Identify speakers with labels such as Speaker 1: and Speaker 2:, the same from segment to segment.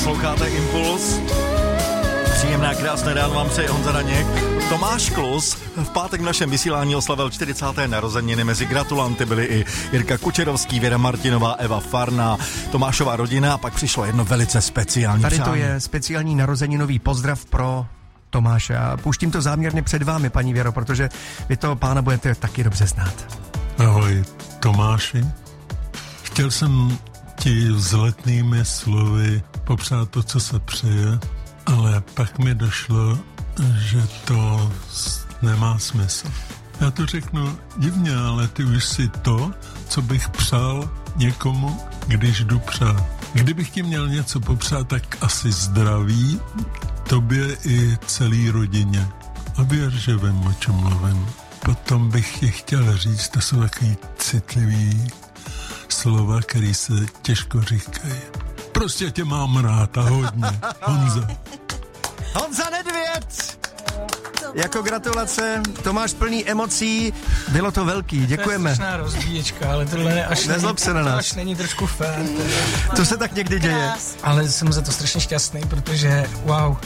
Speaker 1: Posloucháte Impuls. Příjemná, krásné ráno vám přeje Honza Daněk. Tomáš Klus v pátek v našem vysílání oslavil 40. narozeniny. Mezi gratulanty byli i Jirka Kučerovský, Věra Martinová, Eva Farná, Tomášova rodina a pak přišlo jedno velice speciální
Speaker 2: Tady
Speaker 1: přání.
Speaker 2: to je speciální narozeninový pozdrav pro Tomáše. A pouštím to záměrně před vámi, paní Věro, protože vy toho pána budete taky dobře znát.
Speaker 3: Ahoj, Tomáši. Chtěl jsem ti vzletnými slovy popřát to, co se přeje, ale pak mi došlo, že to nemá smysl. Já to řeknu divně, ale ty už si to, co bych přál někomu, když jdu přát. Kdybych ti měl něco popřát, tak asi zdraví, tobě i celý rodině. A věř, že vím, o čem mluvím. Potom bych ti chtěl říct, to jsou takový citlivý slova, který se těžko říkají. Prostě tě mám rád a hodně. Honza.
Speaker 2: Honza Nedvěd! Jako gratulace, Tomáš plný emocí, bylo to velký, děkujeme.
Speaker 4: To je strašná rozbíječka, ale tohle
Speaker 2: Nezlob se na nás.
Speaker 4: až není trošku fér.
Speaker 2: To se tak někdy děje.
Speaker 4: Ale jsem za to strašně šťastný, protože wow,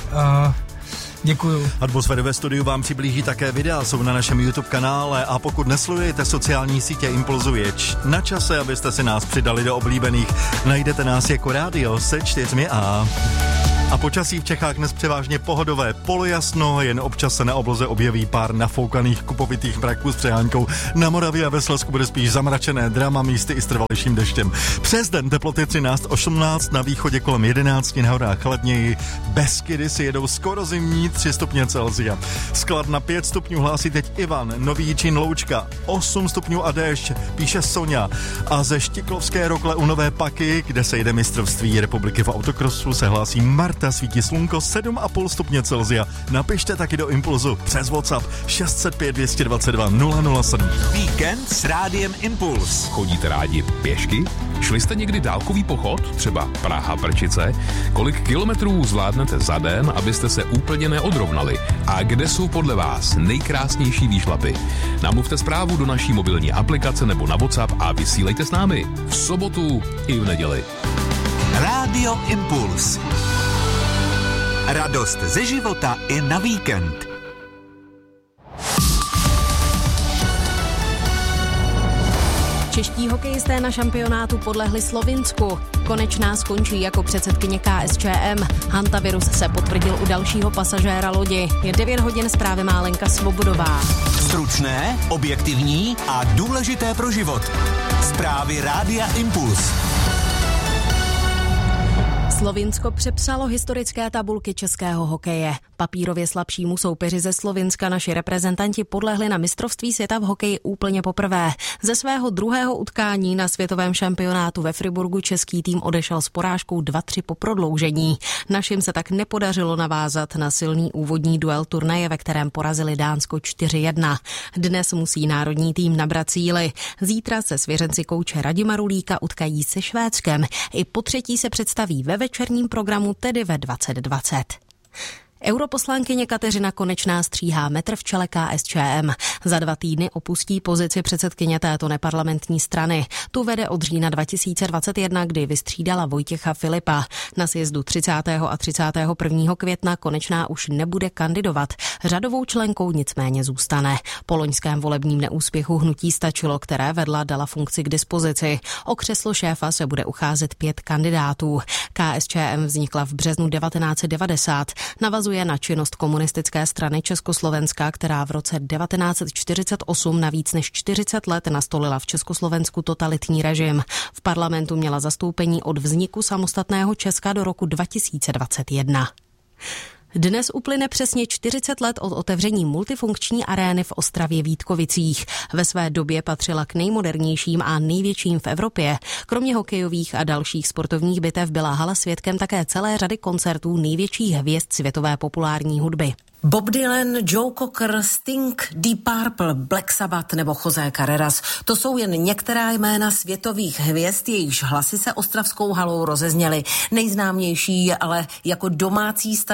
Speaker 4: děkuju.
Speaker 1: Atmosféru ve studiu vám přiblíží také videa, jsou na našem YouTube kanále a pokud nesledujete sociální sítě Impulzu, je na čase, abyste si nás přidali do oblíbených. Najdete nás jako rádio se 4 A. A počasí v Čechách dnes převážně pohodové, polojasno, jen občas se na obloze objeví pár nafoukaných kupovitých mraků s přehánkou. Na Moravě a ve Slezsku bude spíš zamračené drama, místy i s trvalejším deštěm. Přes den teploty 13-18, na východě kolem 11, na horách chladněji. Beskydy si jedou skoro zimní 3 stupně Celsia. Skladna 5 stupňů hlásí teď Ivan, Nový Jičín Loučka 8 stupňů a déšť, píše Sonja. A ze Štiklovské Rokle u Nové Paky, kde se jede mistrovství republiky v autokrosu, se hlásí Marta, svítí slunko 7,5 stupně Celsia. Napište taky do Impulzu přes WhatsApp 605 222 007.
Speaker 5: Víkend s rádiem Impuls. Chodíte rádi pěšky? Šli jste někdy dálkový pochod? Třeba Praha-Prčice? Kolik kilometrů zvládnete za den, abyste se úplně neodrovnali? A kde jsou podle vás nejkrásnější výšlapy? Namluvte zprávu do naší mobilní aplikace nebo na WhatsApp a vysílejte s námi v sobotu i v neděli.
Speaker 6: Rádio Impuls. Radost ze života i na víkend.
Speaker 7: Čeští hokejisté na šampionátu podlehli Slovinsku. Konečná skončí jako předsedkyně KSČM. Hantavirus se potvrdil u dalšího pasažéra lodi. Je 9 hodin, zprávy má Lenka Svobodová.
Speaker 6: Stručné, objektivní a důležité pro život. Zprávy Rádia Impuls.
Speaker 7: Slovinsko přepsalo historické tabulky českého hokeje. Papírově slabšímu soupeři ze Slovinska naši reprezentanti podlehli na mistrovství světa v hokeji úplně poprvé. Ze svého druhého utkání na světovém šampionátu ve Friburgu český tým odešel s porážkou 2-3 po prodloužení. Našim se tak nepodařilo navázat na silný úvodní duel turnaje, ve kterém porazili Dánsko 4-1. Dnes musí národní tým nabrat síly. Zítra se svěřenci kouče Radima Rulíka utkají se Švédskem. I po třetí se představí ve večerním programu, tedy ve 20:20. Europoslankyně Kateřina Konečná stříhá metr v čele KSČM. Za 2 týdny opustí pozici předsedkyně této neparlamentní strany. Tu vede od října 2021, kdy vystřídala Vojtěcha Filipa. Na sjezdu 30. a 31. května Konečná už nebude kandidovat. Řadovou členkou nicméně zůstane. Po loňském volebním neúspěchu hnutí Stačilo, které vedla, dala funkci k dispozici. O křeslo šéfa se bude ucházet 5 kandidátů. KSČM vznikla v březnu 1990. Navazuje na činnost komunistické strany Československa, která v roce 1948 na víc než 40 let nastolila v Československu totalitní režim. V parlamentu měla zastoupení od vzniku samostatného Česka do roku 2021. Dnes uplyne přesně 40 let od otevření multifunkční arény v Ostravě Vítkovicích. Ve své době patřila k nejmodernějším a největším v Evropě. Kromě hokejových a dalších sportovních bitev byla hala svědkem také celé řady koncertů největších hvězd světové populární hudby.
Speaker 8: Bob Dylan, Joe Cocker, Sting, Deep Purple, Black Sabbath nebo José Carreras. To jsou jen některá jména světových hvězd, jejichž hlasy se ostravskou halou rozezněly. Nejznámější je ale jako domácí stadion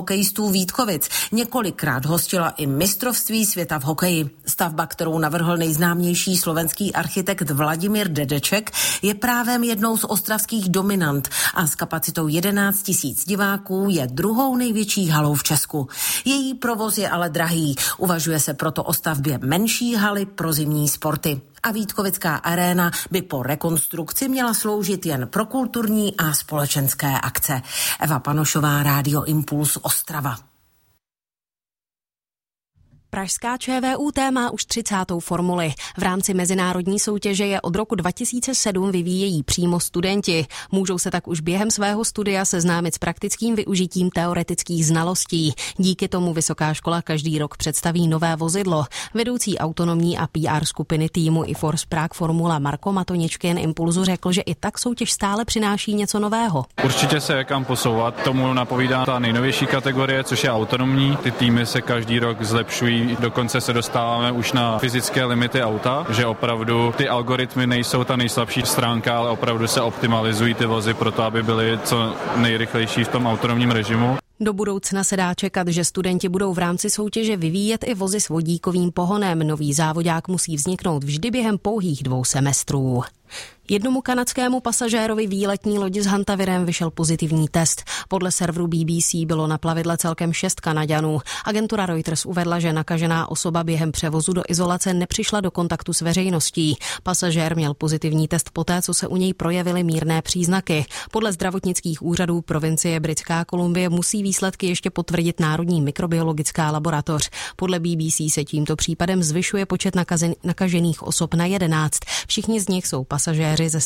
Speaker 8: hokejistů Vítkovic. Několikrát hostila i mistrovství světa v hokeji. Stavba, kterou navrhl nejznámější slovenský architekt Vladimír Dedeček, je právě jednou z ostravských dominant a s kapacitou 11 000 diváků je druhou největší halou v Česku. Její provoz je ale drahý. Uvažuje se proto o stavbě menší haly pro zimní sporty. A Vítkovická aréna by po rekonstrukci měla sloužit jen pro kulturní a společenské akce. Eva Panošová, Rádio Impuls, Ostrava.
Speaker 7: Pražská ČVUT má už 30. formuli. V rámci mezinárodní soutěže je od roku 2007 vyvíjejí přímo studenti. Můžou se tak už během svého studia seznámit s praktickým využitím teoretických znalostí. Díky tomu vysoká škola každý rok představí nové vozidlo. Vedoucí autonomní a PR skupiny týmu iForce Prague Formula Marko Matoničkin Impulzu řekl, že i tak soutěž stále přináší něco nového.
Speaker 9: Určitě se je kam posouvat. Tomu napovídá ta nejnovější kategorie, což je autonomní. Ty týmy se každý rok zlepšují. Dokonce se dostáváme už na fyzické limity auta, že opravdu ty algoritmy nejsou ta nejslabší stránka, ale opravdu se optimalizují ty vozy pro to, aby byly co nejrychlejší v tom autonomním režimu.
Speaker 7: Do budoucna se dá čekat, že studenti budou v rámci soutěže vyvíjet i vozy s vodíkovým pohonem. Nový závodák musí vzniknout vždy během pouhých 2 semestrů. Jednomu kanadskému pasažérovi výletní lodi s hantavirem vyšel pozitivní test. Podle serveru BBC bylo na plavidle celkem 6 Kanaďanů. Agentura Reuters uvedla, že nakažená osoba během převozu do izolace nepřišla do kontaktu s veřejností. Pasažér měl pozitivní test poté, co se u něj projevily mírné příznaky. Podle zdravotnických úřadů provincie Britská Kolumbie musí výsledky ještě potvrdit Národní mikrobiologická laboratoř. Podle BBC se tímto případem zvyšuje počet nakažených osob na 11. Všichni z nich jsou pasažéři ze